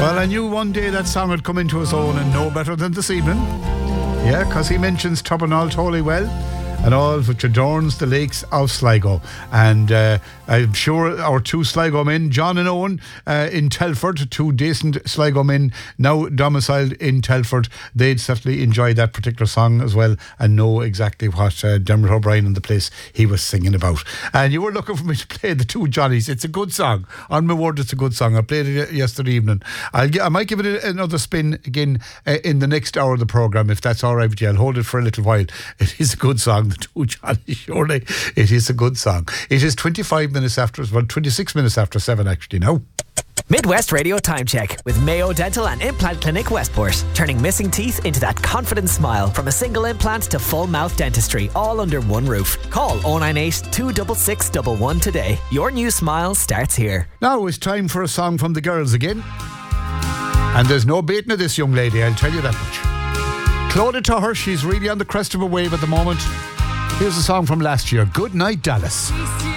Well, I knew one day that song would come into his own, and no better than this evening. Yeah, because he mentions Turbinall totally well, and all which adorns the lakes of Sligo. And I'm sure our two Sligo men, John and Owen, in Telford, two decent Sligo men now domiciled in Telford, they'd certainly enjoy that particular song as well and know exactly what Dermot O'Brien and the place he was singing about. And you were looking for me to play the Two Johnnies. It's a good song. On my word, it's a good song. I played it yesterday evening. I might give it another spin again in the next hour of the programme, if that's all right with you. I'll hold it for a little while. It is a good song, the Two Johnnies, surely. It is a good song. It is 26 minutes after 7 actually now. Midwest Radio Time Check with Mayo Dental and Implant Clinic Westport. Turning missing teeth into that confident smile. From a single implant to full mouth dentistry, all under one roof. Call 098 266 111 today. Your new smile starts here. Now it's time for a song from the girls again. And there's no baiting of this young lady, I'll tell you that much. Clodagh Tuathair, she's really on the crest of a wave at the moment. Here's a song from last year, Good Night Dallas.